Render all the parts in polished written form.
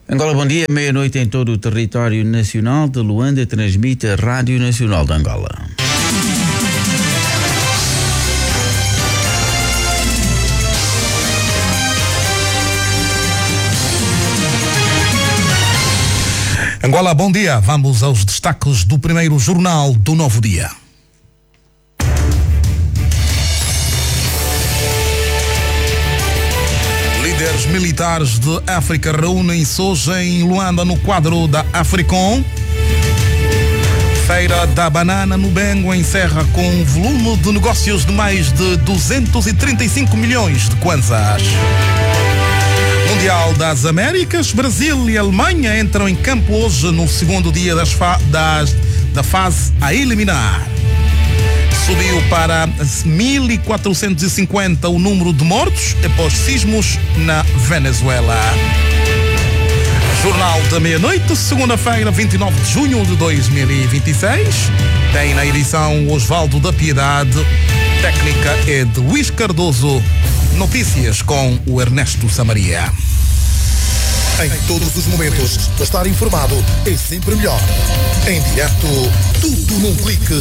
Angola, bom dia. Meia-noite em todo o território nacional de Luanda, transmite a Rádio Nacional de Angola. Angola, bom dia. Vamos aos destaques do primeiro jornal do Novo Dia. Líderes militares de África reúnem-se hoje em Luanda no quadro da Africom. Feira da Banana no Bengo encerra com um volume de negócios de mais de 235 milhões de kwanzas. Mundial das Américas, Brasil e Alemanha entram em campo hoje no segundo dia da fase a eliminar. Subiu para 1.450 o número de mortos após sismos na Venezuela. Jornal da Meia-Noite, segunda-feira, 29 de junho de 2026. Tem na edição Osvaldo da Piedade. Técnica é de Luís Cardoso. Notícias com o Ernesto Samaria. Em todos os momentos, estar informado é sempre melhor. Em direto, tudo num clique.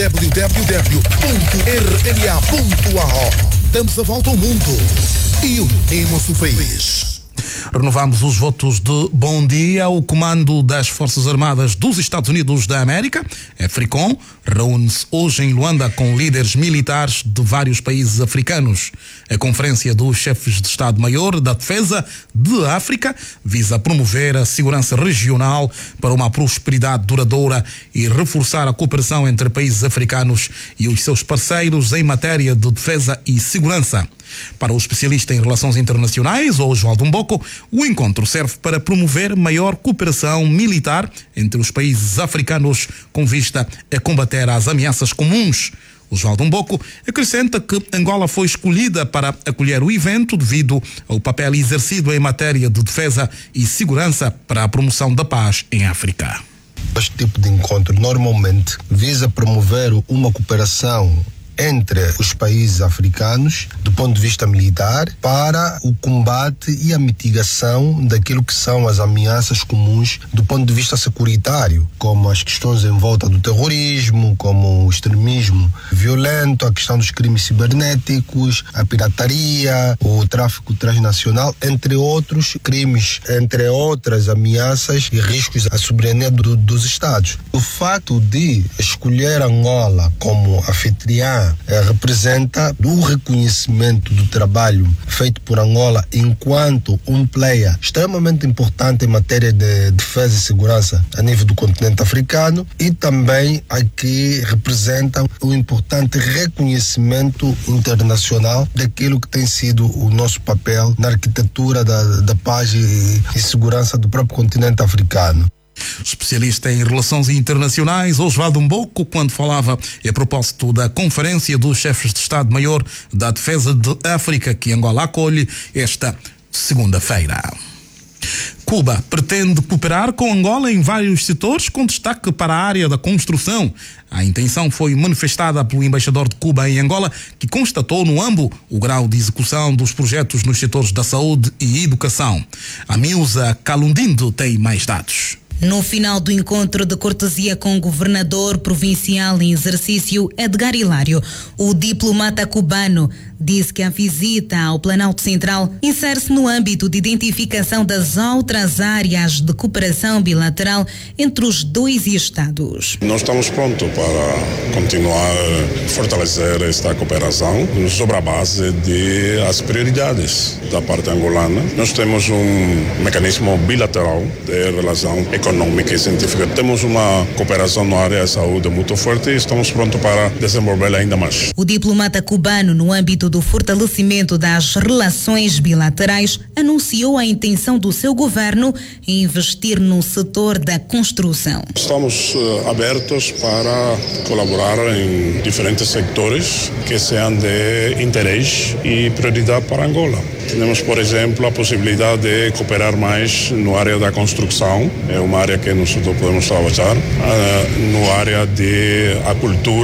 www.rma.ao. Damos a volta ao mundo e unimos o país. Renovamos os votos de bom dia. O Comando das Forças Armadas dos Estados Unidos da América, AFRICOM, reúne-se hoje em Luanda com líderes militares de vários países africanos. A Conferência dos Chefes de Estado-Maior da Defesa de África visa promover a segurança regional para uma prosperidade duradoura e reforçar a cooperação entre países africanos e os seus parceiros em matéria de defesa e segurança. Para o especialista em relações internacionais, Osvaldo Mboko, o encontro serve para promover maior cooperação militar entre os países africanos com vista a combater as ameaças comuns. Osvaldo Mboko acrescenta que Angola foi escolhida para acolher o evento devido ao papel exercido em matéria de defesa e segurança para a promoção da paz em África. Este tipo de encontro normalmente visa promover uma cooperação entre os países africanos do ponto de vista militar para o combate e a mitigação daquilo que são as ameaças comuns do ponto de vista securitário, como as questões em volta do terrorismo, como o extremismo violento, a questão dos crimes cibernéticos, a pirataria, o tráfico transnacional, entre outros crimes, entre outras ameaças e riscos à soberania dos Estados. O fato de escolher Angola como anfitriã representa o reconhecimento do trabalho feito por Angola enquanto um player extremamente importante em matéria de defesa e segurança a nível do continente africano, e também aqui representa um importante reconhecimento internacional daquilo que tem sido o nosso papel na arquitetura da paz e segurança do próprio continente africano. Especialista em relações internacionais, Osvaldo Mboko, quando falava a propósito da Conferência dos Chefes de Estado-Maior da Defesa de África, que Angola acolhe esta segunda-feira. Cuba pretende cooperar com Angola em vários setores, com destaque para a área da construção. A intenção foi manifestada pelo embaixador de Cuba em Angola, que constatou no AMBO o grau de execução dos projetos nos setores da saúde e educação. A Miúza Calundindo tem mais dados. No final do encontro de cortesia com o governador provincial em exercício, Edgar Hilário, o diplomata cubano disse que a visita ao Planalto Central insere-se no âmbito de identificação das outras áreas de cooperação bilateral entre os dois Estados. Nós estamos prontos para continuar a fortalecer esta cooperação sobre a base de as prioridades da parte angolana. Nós temos um mecanismo bilateral de relação econômica e científica. Temos uma cooperação na área da saúde muito forte e estamos prontos para desenvolvê-la ainda mais. O diplomata cubano, no âmbito do fortalecimento das relações bilaterais, anunciou a intenção do seu governo em investir no setor da construção. Estamos abertos para colaborar em diferentes sectores que sejam de interesse e prioridade para Angola. Temos, por exemplo, a possibilidade de cooperar mais na área da construção, é uma área que nós podemos trabalhar, na área da cultura,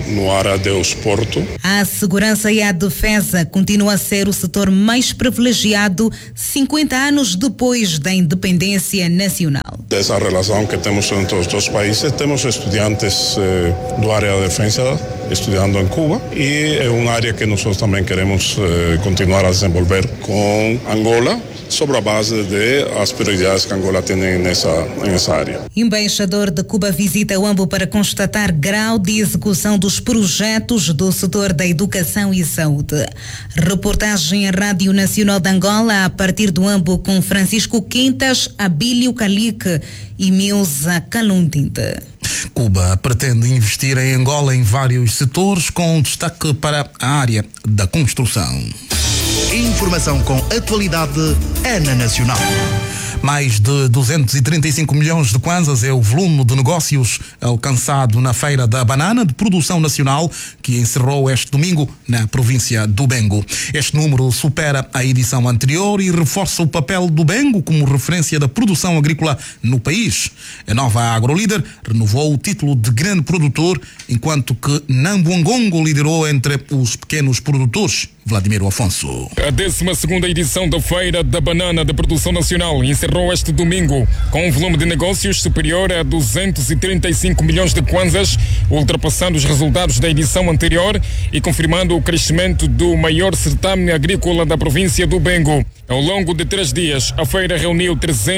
no área de desporto. A segurança e a defesa continua a ser o setor mais privilegiado 50 anos depois da independência nacional. Dessa relação que temos entre os dois países, temos estudantes do área da defesa estudando em Cuba e é uma área que nós também queremos continuar a desenvolver com Angola, sobre a base das prioridades que Angola tem nessa área. Embaixador de Cuba visita o AMBO para constatar grau de execução dos projetos do setor da educação e saúde. Reportagem Rádio Nacional de Angola a partir do AMBO com Francisco Quintas, Abílio Calique e Milza Calundinta. Cuba pretende investir em Angola em vários setores, com destaque para a área da construção. Informação com atualidade é na Nacional. Mais de 235 milhões de kwanzas é o volume de negócios alcançado na Feira da Banana de Produção Nacional, que encerrou este domingo na província do Bengo. Este número supera a edição anterior e reforça o papel do Bengo como referência da produção agrícola no país. A nova AgroLíder renovou o título de grande produtor, enquanto que Nambuangongo liderou entre os pequenos produtores. Vladimir Afonso. A 12ª edição da Feira da Banana de Produção Nacional encerrou este domingo com um volume de negócios superior a 235 milhões de kwanzas, ultrapassando os resultados da edição anterior e confirmando o crescimento do maior certame agrícola da província do Bengo. Ao longo de 3 dias, a feira reuniu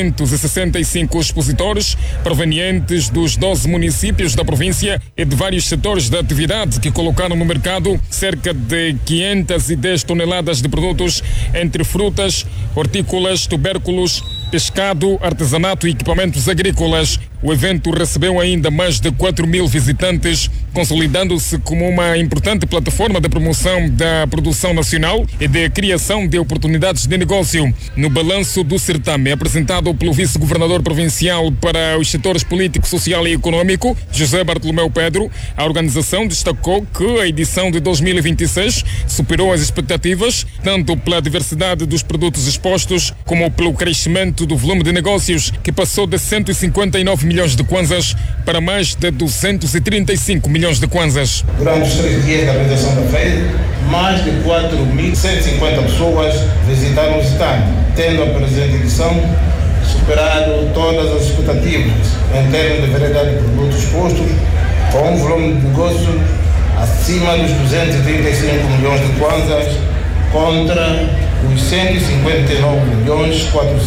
365 expositores provenientes dos 12 municípios da província e de vários setores da atividade que colocaram no mercado cerca de 510 toneladas de produtos entre frutas, hortícolas, tubérculos, pescado, artesanato e equipamentos agrícolas. O evento recebeu ainda mais de 4.000 visitantes, consolidando-se como uma importante plataforma de promoção da produção nacional e de criação de oportunidades de negócio. No balanço do certame apresentado pelo vice-governador provincial para os setores político, social e econômico, José Bartolomeu Pedro, a organização destacou que a edição de 2026 superou as expectativas, tanto pela diversidade dos produtos expostos, como pelo crescimento do volume de negócios, que passou de 159 milhões de kwanzas para mais de 235 milhões de kwanzas. Durante os 3 dias da realização da feira, mais de 4.150 pessoas visitaram o stand, tendo a presente edição superado todas as expectativas em termos de variedade de produtos expostos, com um volume de negócio acima dos 235 milhões de kwanzas contra os 159 milhões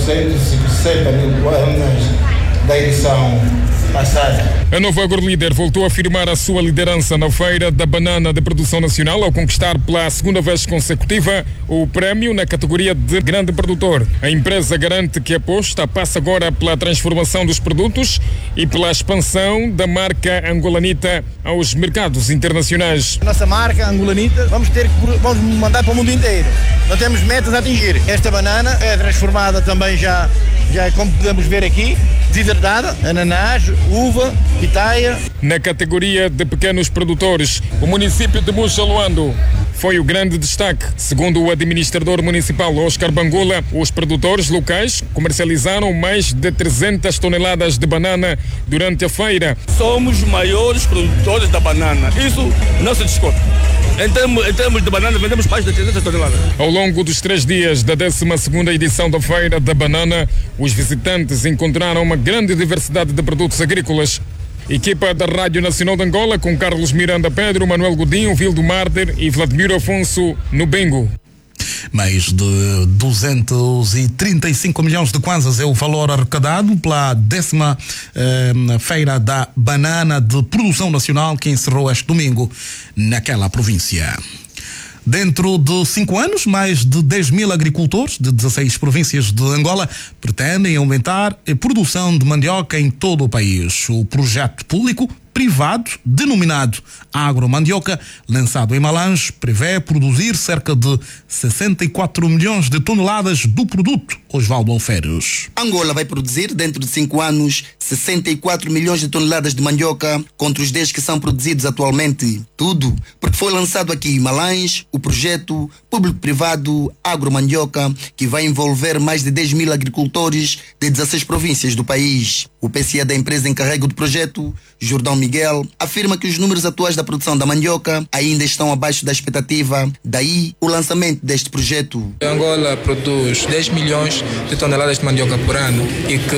460 mil kwanzas da edição passada. A nova AgroLíder voltou a afirmar a sua liderança na Feira da Banana de Produção Nacional ao conquistar pela 2ª vez consecutiva o prémio na categoria de grande produtor. A empresa garante que a aposta passa agora pela transformação dos produtos e pela expansão da marca Angolanita aos mercados internacionais. Nossa marca Angolanita vamos mandar para o mundo inteiro. Nós temos metas a atingir. Esta banana é transformada também já como podemos ver aqui, desidradada, ananás, uva, pitaia. Na categoria de pequenos produtores, o município de Muxaluando foi o grande destaque. Segundo o administrador municipal Oscar Bangula, os produtores locais comercializaram mais de 300 toneladas de banana durante a feira. Somos os maiores produtores da banana. Isso não se discute. Em termos de banana, vendemos mais de 300 toneladas. Ao longo dos 3 dias da 12ª edição da Feira da Banana, os visitantes encontraram uma grande diversidade de produtos agrícolas. Equipa da Rádio Nacional de Angola com Carlos Miranda Pedro, Manuel Godinho, Vildo Marder e Vladimir Afonso no Bengo. Mais de 235 milhões de kwanzas é o valor arrecadado pela 10ª Feira da Banana de Produção Nacional, que encerrou este domingo naquela província. Dentro de 5 anos, mais de 10.000 agricultores de 16 províncias de Angola pretendem aumentar a produção de mandioca em todo o país. O projeto público-privado, denominado Agromandioca, lançado em Malange, prevê produzir cerca de 64 milhões de toneladas do produto Osvaldo Alférios. Angola vai produzir, dentro de 5 anos, 64 milhões de toneladas de mandioca contra os 10 que são produzidos atualmente. Tudo porque foi lançado aqui em Malães o projeto público-privado Agromandioca, que vai envolver mais de 10 mil agricultores de 16 províncias do país. O PCA da empresa encarregue do projeto, Jordão Miguel, afirma que os números atuais da produção da mandioca ainda estão abaixo da expectativa, daí o lançamento deste projeto. Angola produz 10 milhões de toneladas de mandioca por ano e que